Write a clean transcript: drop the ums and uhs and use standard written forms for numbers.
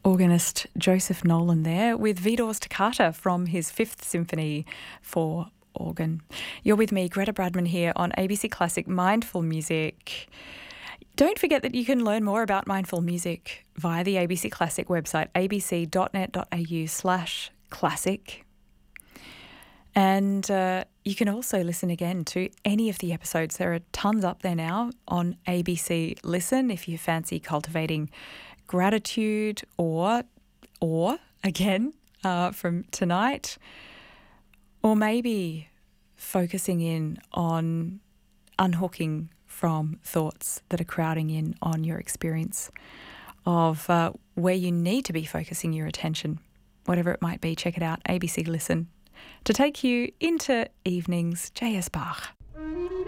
Organist Joseph Nolan there with Vidor's Toccata from his Fifth Symphony for organ. You're with me, Greta Bradman, here on ABC Classic Mindful Music. Don't forget that you can learn more about mindful music via the ABC Classic website, abc.net.au/classic. And you can also listen again to any of the episodes. There are tons up there now on ABC Listen if you fancy cultivating gratitude or again from tonight, or maybe focusing in on unhooking from thoughts that are crowding in on your experience of where you need to be focusing your attention. Whatever it might be, check it out, ABC Listen. To take you into evenings, J.S. Bach.